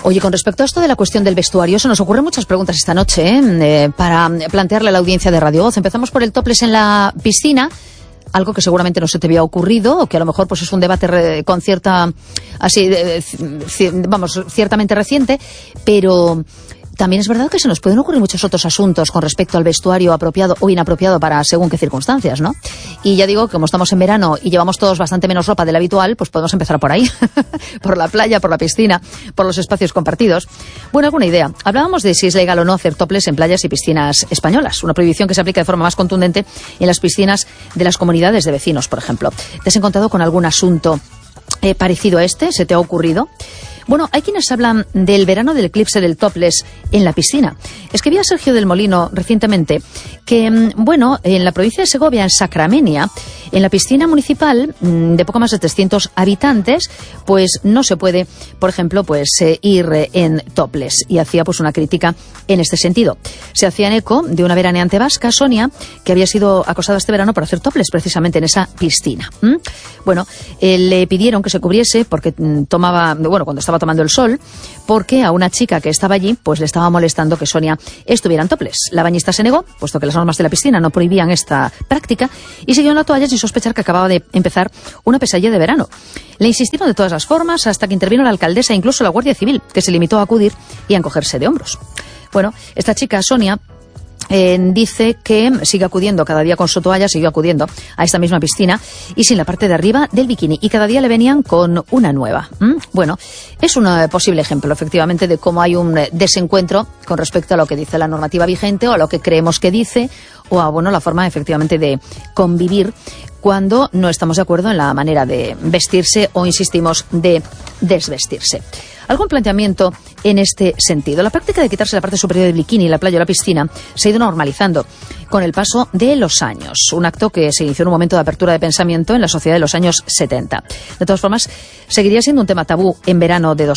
Oye, con respecto a esto de la cuestión del vestuario, se nos ocurren muchas preguntas esta noche para plantearle a la audiencia de Radio Voz. Empezamos por el topless en la piscina, algo que seguramente no se te había ocurrido, o que a lo mejor pues es un debate con cierta, ciertamente reciente, pero también es verdad que se nos pueden ocurrir muchos otros asuntos con respecto al vestuario apropiado o inapropiado para según qué circunstancias, ¿no? Y ya digo, como estamos en verano y llevamos todos bastante menos ropa de la habitual, pues podemos empezar por ahí, por la playa, por la piscina, por los espacios compartidos. Bueno, alguna idea. Hablábamos de si es legal o no hacer topless en playas y piscinas españolas, una prohibición que se aplica de forma más contundente en las piscinas de las comunidades de vecinos, por ejemplo. ¿Te has encontrado con algún asunto parecido a este? ¿Se te ha ocurrido? Bueno, hay quienes hablan del verano del eclipse del topless en la piscina. Escribía Sergio del Molino recientemente que, bueno, en la provincia de Segovia, en Sacramenia, en la piscina municipal de poco más de 300 habitantes, pues no se puede, por ejemplo, pues ir en topless. Y hacía pues una crítica en este sentido. Se hacían eco de una veraneante vasca, Sonia, que había sido acosada este verano por hacer topless precisamente en esa piscina. Bueno, le pidieron que se cubriese porque cuando estaba tomando el sol, porque a una chica que estaba allí pues le estaba molestando que Sonia estuviera en topless. La bañista se negó, puesto que las normas de la piscina no prohibían esta práctica, y siguió en la toalla sin sospechar que acababa de empezar una pesadilla de verano. Le insistieron de todas las formas hasta que intervino la alcaldesa e incluso la Guardia Civil, que se limitó a acudir y a encogerse de hombros. Bueno, esta chica, Sonia, dice que sigue acudiendo cada día con su toalla, siguió acudiendo a esta misma piscina y sin la parte de arriba del bikini, y cada día le venían con una nueva. Bueno, es un posible ejemplo efectivamente de cómo hay un desencuentro con respecto a lo que dice la normativa vigente o a lo que creemos que dice, o a la forma efectivamente de convivir cuando no estamos de acuerdo en la manera de vestirse o insistimos de desvestirse. ¿Algún planteamiento en este sentido? La práctica de quitarse la parte superior del bikini en la playa o la piscina se ha ido normalizando con el paso de los años. Un acto que se inició en un momento de apertura de pensamiento en la sociedad de los años 70. De todas formas, seguiría siendo un tema tabú en verano de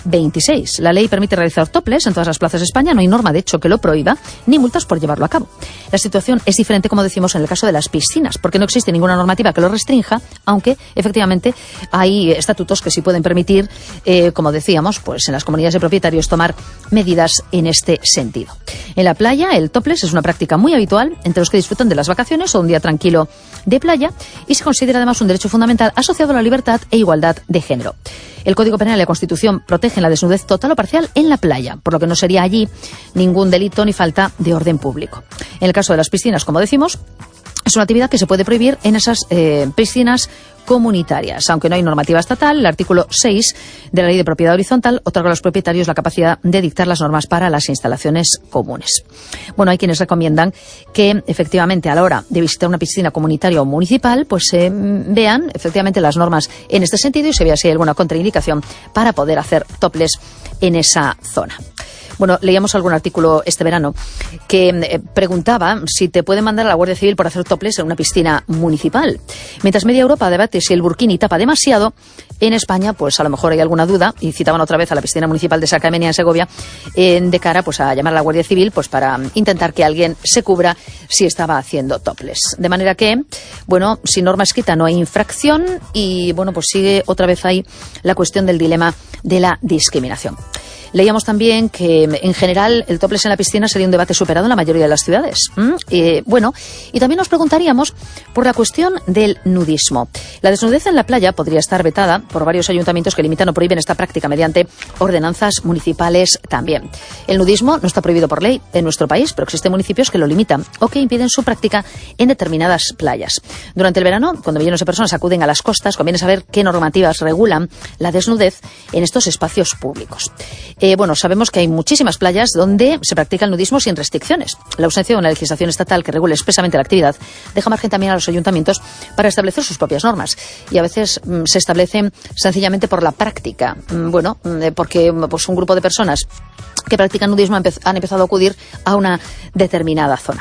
2026. La ley permite realizar topless en todas las plazas de España. No hay norma, de hecho, que lo prohíba, ni multas por llevarlo a cabo. La situación es diferente, como decimos, en el caso de las piscinas, porque no existe ninguna normativa que lo restrinja, aunque efectivamente hay estatutos que sí pueden permitir, como decíamos, pues en las comunidades de propietarios tomar medidas en este sentido. En la playa, el topless es una práctica muy habitual entre los que disfrutan de las vacaciones o un día tranquilo de playa, y se considera además un derecho fundamental asociado a la libertad e igualdad de género. El Código Penal y la Constitución protegen la desnudez total o parcial en la playa, por lo que no sería allí ningún delito ni falta de orden público. En el caso de las piscinas, como decimos, es una actividad que se puede prohibir en esas piscinas comunitarias. Aunque no hay normativa estatal, el artículo 6 de la Ley de Propiedad Horizontal otorga a los propietarios la capacidad de dictar las normas para las instalaciones comunes. Bueno, hay quienes recomiendan que efectivamente a la hora de visitar una piscina comunitaria o municipal, pues se vean efectivamente las normas en este sentido y se vea si hay alguna contraindicación para poder hacer topless en esa zona. Bueno, leíamos algún artículo este verano que preguntaba si te pueden mandar a la Guardia Civil por hacer topless en una piscina municipal. Mientras media Europa debate si el burkini tapa demasiado, en España pues a lo mejor hay alguna duda, y citaban otra vez a la piscina municipal de Sacramenia, en Segovia, de cara pues a llamar a la Guardia Civil pues para intentar que alguien se cubra si estaba haciendo topless. De manera que, bueno, sin norma escrita no hay infracción, y bueno, pues sigue otra vez ahí la cuestión del dilema de la discriminación. Leíamos también que, en general, el topless en la piscina sería un debate superado en la mayoría de las ciudades. Y también nos preguntaríamos por la cuestión del nudismo. La desnudez en la playa podría estar vetada por varios ayuntamientos que limitan o prohíben esta práctica mediante ordenanzas municipales también. El nudismo no está prohibido por ley en nuestro país, pero existen municipios que lo limitan o que impiden su práctica en determinadas playas. Durante el verano, cuando millones de personas acuden a las costas, conviene saber qué normativas regulan la desnudez en estos espacios públicos. Sabemos que hay muchísimas playas donde se practica el nudismo sin restricciones. La ausencia de una legislación estatal que regule expresamente la actividad deja margen también a los ayuntamientos para establecer sus propias normas. Y a veces se establecen sencillamente por la práctica. Porque pues, un grupo de personas que practican nudismo han empezado a acudir a una determinada zona.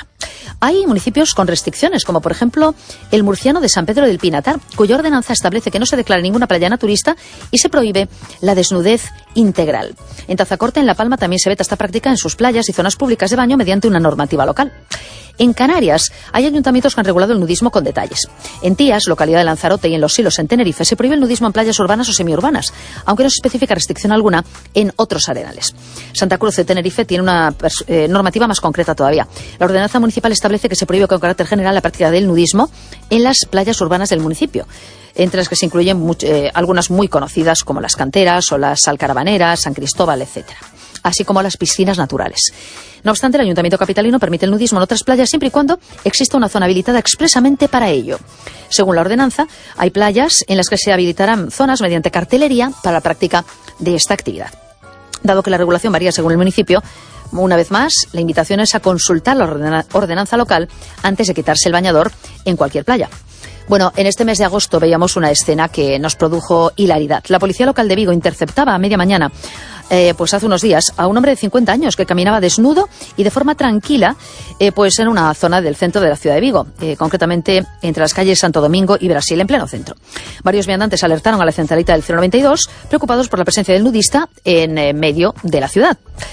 Hay municipios con restricciones, como por ejemplo el murciano de San Pedro del Pinatar, cuya ordenanza establece que no se declara ninguna playa naturista y se prohíbe la desnudez integral. En Tazacorte, en La Palma, también se veta esta práctica en sus playas y zonas públicas de baño mediante una normativa local. En Canarias hay ayuntamientos que han regulado el nudismo con detalles. En Tías, localidad de Lanzarote, y en Los Silos, en Tenerife, se prohíbe el nudismo en playas urbanas o semiurbanas, aunque no se especifica restricción alguna en otros arenales. Santa Cruz de Tenerife tiene una normativa más concreta todavía. La ordenanza municipal establece que se prohíbe con carácter general la práctica del nudismo en las playas urbanas del municipio, entre las que se incluyen algunas muy conocidas como las Canteras o las Alcarabaneras, San Cristóbal, etcétera, así como las piscinas naturales. No obstante, el Ayuntamiento capitalino permite el nudismo en otras playas siempre y cuando exista una zona habilitada expresamente para ello. Según la ordenanza, hay playas en las que se habilitarán zonas mediante cartelería para la práctica de esta actividad. Dado que la regulación varía según el municipio, una vez más, la invitación es a consultar la ordenanza local antes de quitarse el bañador en cualquier playa. Bueno, en este mes de agosto veíamos una escena que nos produjo hilaridad. La policía local de Vigo interceptaba a media mañana, pues hace unos días, a un hombre de 50 años que caminaba desnudo y de forma tranquila, pues en una zona del centro de la ciudad de Vigo, concretamente entre las calles Santo Domingo y Brasil, en pleno centro. Varios viandantes alertaron a la centralita del 092, preocupados por la presencia del nudista en medio de la ciudad.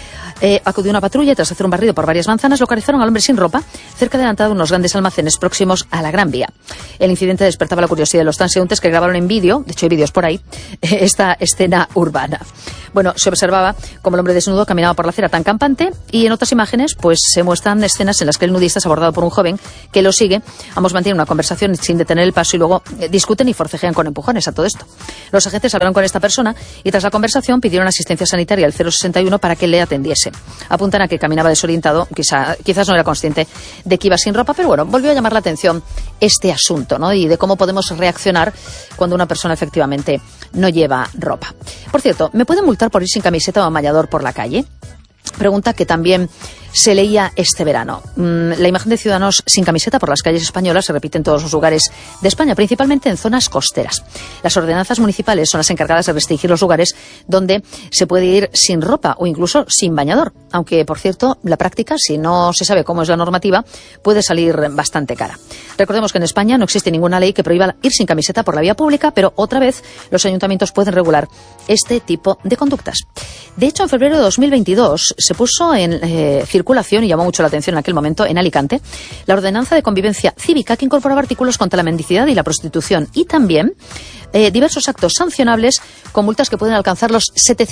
Acudió una patrulla y tras hacer un barrido por varias manzanas localizaron al hombre sin ropa cerca de la entrada de unos grandes almacenes próximos a la Gran Vía. El incidente despertaba la curiosidad de los transeúntes que grabaron en vídeo, de hecho hay vídeos por ahí, esta escena urbana. Bueno, se observaba como el hombre desnudo caminaba por la acera tan campante y en otras imágenes pues se muestran escenas en las que el nudista es abordado por un joven que lo sigue. Ambos mantienen una conversación sin detener el paso y luego discuten y forcejean con empujones a todo esto. Los agentes hablaron con esta persona y tras la conversación pidieron asistencia sanitaria al 061 para que le atendiese. Apuntan a que caminaba desorientado, quizás no era consciente de que iba sin ropa, pero bueno, volvió a llamar la atención este asunto, ¿no? Y de cómo podemos reaccionar cuando una persona efectivamente no lleva ropa. Por cierto, ¿me pueden multar por ir sin camiseta o en bañador por la calle? Pregunta que también se leía este verano. La imagen de ciudadanos sin camiseta por las calles españolas se repite en todos los lugares de España, principalmente en zonas costeras. Las ordenanzas municipales son las encargadas de restringir los lugares donde se puede ir sin ropa o incluso sin bañador, aunque, por cierto, la práctica, si no se sabe cómo es la normativa, puede salir bastante cara. Recordemos que en España no existe ninguna ley que prohíba ir sin camiseta por la vía pública, pero otra vez los ayuntamientos pueden regular este tipo de conductas. De hecho, en febrero de 2022 se puso en circulación, y llamó mucho la atención en aquel momento, en Alicante, la ordenanza de convivencia cívica que incorporaba artículos contra la mendicidad y la prostitución y también diversos actos sancionables con multas que pueden alcanzar los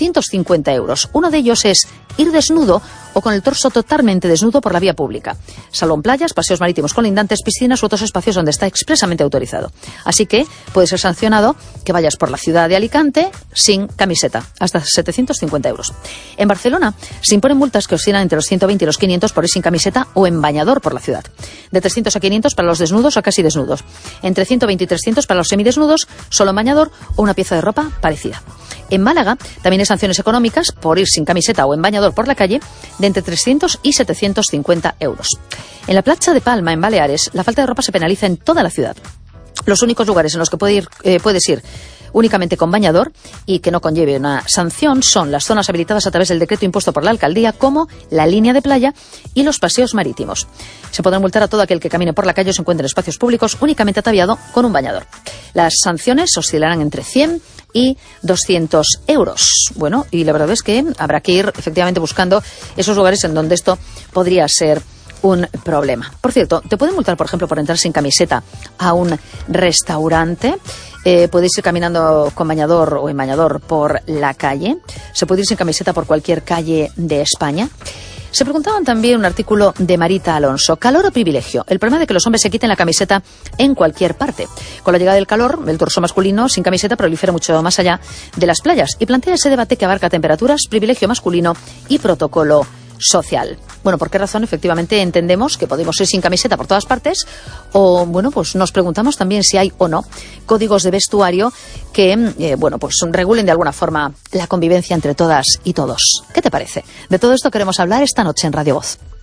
750 euros. Uno de ellos es ir desnudo o con el torso totalmente desnudo por la vía pública, salvo en playas, paseos marítimos colindantes, piscinas u otros espacios donde está expresamente autorizado. Así que puede ser sancionado que vayas por la ciudad de Alicante sin camiseta, hasta 750 euros. En Barcelona se imponen multas que oscilan entre los 120 y los 500 por ir sin camiseta o en bañador por la ciudad. De 300 a 500 para los desnudos o casi desnudos. Entre 120 y 300 para los semidesnudos, solo en bañador o una pieza de ropa parecida. En Málaga también hay sanciones económicas por ir sin camiseta o en bañador por la calle de entre 300 y 750 euros. En la playa de Palma, en Baleares, la falta de ropa se penaliza en toda la ciudad. Los únicos lugares en los que puedes ir únicamente con bañador y que no conlleve una sanción son las zonas habilitadas a través del decreto impuesto por la alcaldía, como la línea de playa y los paseos marítimos. Se podrá multar a todo aquel que camine por la calle o se encuentre en espacios públicos únicamente ataviado con un bañador. Las sanciones oscilarán entre 100 y 200 euros. Bueno, y la verdad es que habrá que ir efectivamente buscando esos lugares en donde esto podría ser un problema. Por cierto, te pueden multar, por ejemplo, por entrar sin camiseta a un restaurante. Puedes ir caminando con bañador o en bañador por la calle. Se puede ir sin camiseta por cualquier calle de España. Se preguntaban también un artículo de Marita Alonso. ¿Calor o privilegio? El problema de que los hombres se quiten la camiseta en cualquier parte. Con la llegada del calor, el torso masculino sin camiseta prolifera mucho más allá de las playas y plantea ese debate que abarca temperaturas, privilegio masculino y protocolo social. Bueno, ¿por qué razón efectivamente entendemos que podemos ir sin camiseta por todas partes? O, bueno, pues nos preguntamos también si hay o no códigos de vestuario que, pues regulen de alguna forma la convivencia entre todas y todos. ¿Qué te parece? De todo esto queremos hablar esta noche en Radio Voz.